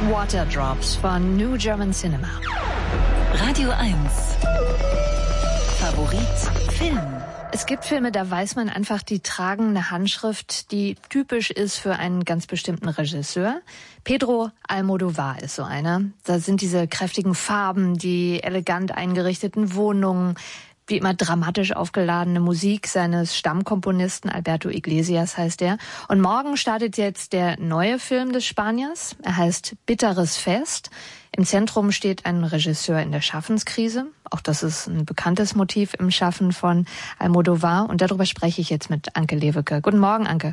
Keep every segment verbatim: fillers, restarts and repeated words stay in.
Waterdrops von New German Cinema. Radio eins. Favorit Film. Es gibt Filme, da weiß man einfach, die tragen eine Handschrift, die typisch ist für einen ganz bestimmten Regisseur. Pedro Almodóvar ist so einer. Da sind diese kräftigen Farben, die elegant eingerichteten Wohnungen, wie immer dramatisch aufgeladene Musik seines Stammkomponisten, Alberto Iglesias heißt er. Und morgen startet jetzt der neue Film des Spaniers. Er heißt Bitteres Fest. Im Zentrum steht ein Regisseur in der Schaffenskrise. Auch das ist ein bekanntes Motiv im Schaffen von Almodóvar. Und darüber spreche ich jetzt mit Anke Lewicke. Guten Morgen, Anke.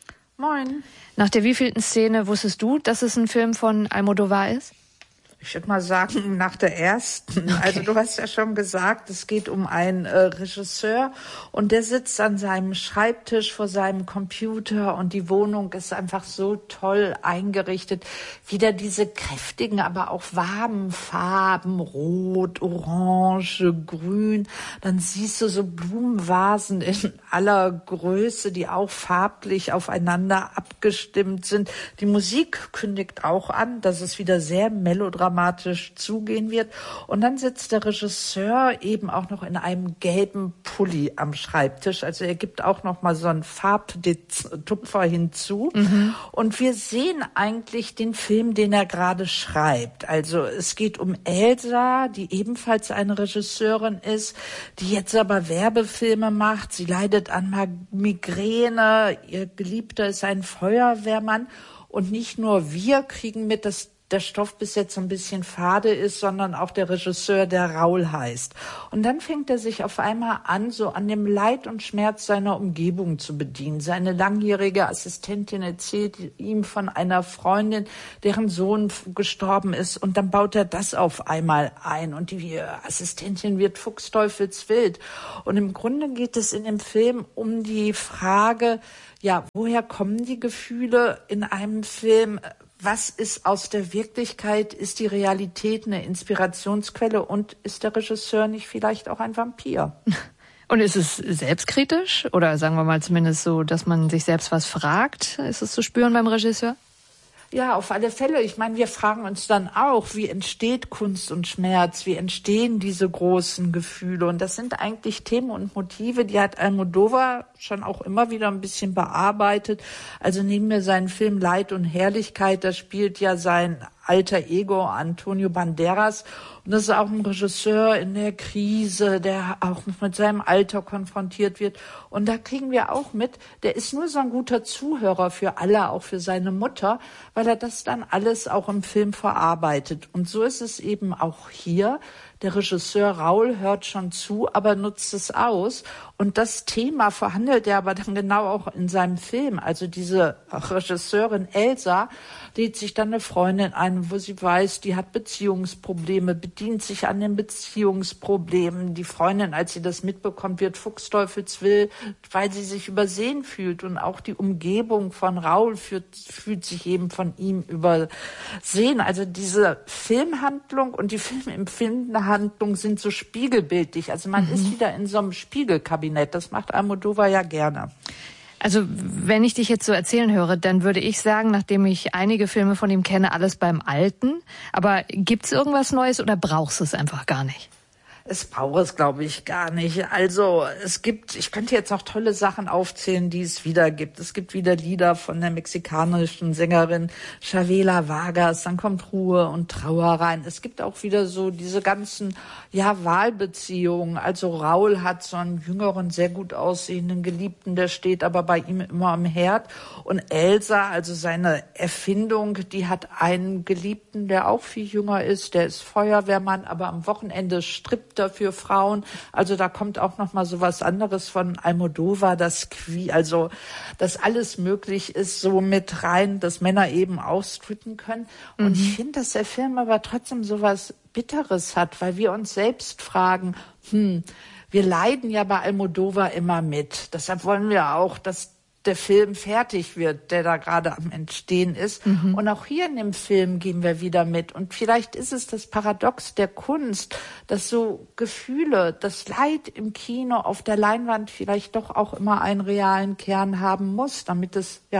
Moin. Nach der wievielten Szene wusstest du, dass es ein Film von Almodóvar ist? Ich würde mal sagen, nach der ersten. Okay. Also du hast ja schon gesagt, es geht um einen äh, Regisseur und der sitzt an seinem Schreibtisch vor seinem Computer und die Wohnung ist einfach so toll eingerichtet. Wieder diese kräftigen, aber auch warmen Farben, rot, orange, grün. Dann siehst du so Blumenvasen in aller Größe, die auch farblich aufeinander abgestimmt sind. Die Musik kündigt auch an, dass es wieder sehr melodramatisch zugehen wird. Und dann sitzt der Regisseur eben auch noch in einem gelben Pulli am Schreibtisch. Also er gibt auch noch mal so einen Farbtupfer hinzu. Mhm. Und wir sehen eigentlich den Film, den er gerade schreibt. Also es geht um Elsa, die ebenfalls eine Regisseurin ist, die jetzt aber Werbefilme macht. Sie leidet an Migräne. Ihr Geliebter ist ein Feuerwehrmann. Und nicht nur wir kriegen mit, dass der Stoff bis jetzt so ein bisschen fade ist, sondern auch der Regisseur, der Raul heißt. Und dann fängt er sich auf einmal an, so an dem Leid und Schmerz seiner Umgebung zu bedienen. Seine langjährige Assistentin erzählt ihm von einer Freundin, deren Sohn gestorben ist. Und dann baut er das auf einmal ein. Und die Assistentin wird fuchsteufelswild. Und im Grunde geht es in dem Film um die Frage, ja, woher kommen die Gefühle in einem Film? Was ist aus der Wirklichkeit? Ist die Realität eine Inspirationsquelle? Und ist der Regisseur nicht vielleicht auch ein Vampir? Und ist es selbstkritisch? Oder sagen wir mal zumindest so, dass man sich selbst was fragt? Ist es zu spüren beim Regisseur? Ja, auf alle Fälle. Ich meine, wir fragen uns dann auch, wie entsteht Kunst und Schmerz? Wie entstehen diese großen Gefühle? Und das sind eigentlich Themen und Motive, die hat Almodóvar schon auch immer wieder ein bisschen bearbeitet. Also nehmen wir seinen Film Leid und Herrlichkeit, da spielt ja sein alter Ego Antonio Banderas. Und das ist auch ein Regisseur in der Krise, der auch mit seinem Alter konfrontiert wird. Und da kriegen wir auch mit, der ist nur so ein guter Zuhörer für alle, auch für seine Mutter, weil er das dann alles auch im Film verarbeitet. Und so ist es eben auch hier. Der Regisseur Raul hört schon zu, aber nutzt es aus. Und das Thema verhandelt er aber dann genau auch in seinem Film. Also diese Regisseurin Elsa lädt sich dann eine Freundin ein, wo sie weiß, die hat Beziehungsprobleme, bedient sich an den Beziehungsproblemen. Die Freundin, als sie das mitbekommt, wird fuchsteufelswild, weil sie sich übersehen fühlt. Und auch die Umgebung von Raul fühlt, fühlt sich eben von ihm übersehen. Also diese Filmhandlung und die filmempfindende Handlung sind so spiegelbildlich. Also man mhm. ist wieder in so einem Spiegelkabinett. Das macht Almodóvar ja gerne. Also wenn ich dich jetzt so erzählen höre, dann würde ich sagen, nachdem ich einige Filme von ihm kenne, alles beim Alten. Aber gibt's irgendwas Neues oder brauchst du es einfach gar nicht? Es braucht es, glaube ich, gar nicht. Also es gibt, ich könnte jetzt noch tolle Sachen aufzählen, die es wieder gibt. Es gibt wieder Lieder von der mexikanischen Sängerin Chavela Vargas, dann kommt Ruhe und Trauer rein. Es gibt auch wieder so diese ganzen, ja, Wahlbeziehungen. Also Raul hat so einen jüngeren, sehr gut aussehenden Geliebten, der steht aber bei ihm immer am Herd. Und Elsa, also seine Erfindung, die hat einen Geliebten, der auch viel jünger ist, der ist Feuerwehrmann, aber am Wochenende strippt für Frauen. Also da kommt auch noch mal so was anderes von Almodóvar, das Qui, also dass alles möglich ist, so mit rein, dass Männer eben auch strippen können. Und mhm. ich finde, dass der Film aber trotzdem so was Bitteres hat, weil wir uns selbst fragen, hm, wir leiden ja bei Almodóvar immer mit. Deshalb wollen wir auch, dass der Film fertig wird, der da gerade am Entstehen ist. Mhm. Und auch hier in dem Film gehen wir wieder mit. Und vielleicht ist es das Paradox der Kunst, dass so Gefühle, das Leid im Kino auf der Leinwand vielleicht doch auch immer einen realen Kern haben muss, damit es, ja,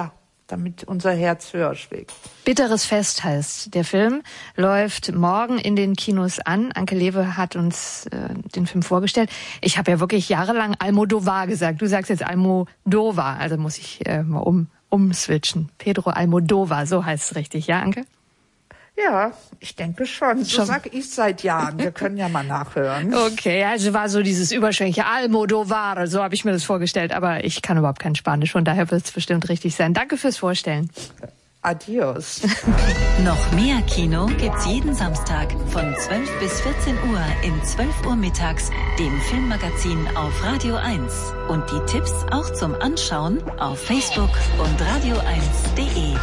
damit unser Herz höher schlägt. Bitteres Fest heißt der Film, läuft morgen in den Kinos an. Anke Lewe hat uns äh, den Film vorgestellt. Ich habe ja wirklich jahrelang Almodovar gesagt. Du sagst jetzt Almodovar, also muss ich äh, mal um, umswitchen. Pedro Almodovar, so heißt es richtig, ja, Anke? Ja, ich denke schon. So sag ich seit Jahren. Wir können ja mal nachhören. Okay, also war so dieses überschwängliche Almodovar, so habe ich mir das vorgestellt. Aber ich kann überhaupt kein Spanisch, von daher wird es bestimmt richtig sein. Danke fürs Vorstellen. Adios. Noch mehr Kino gibt's jeden Samstag von zwölf bis vierzehn Uhr in zwölf Uhr mittags, dem Filmmagazin auf Radio eins. Und die Tipps auch zum Anschauen auf Facebook und radio eins punkt de.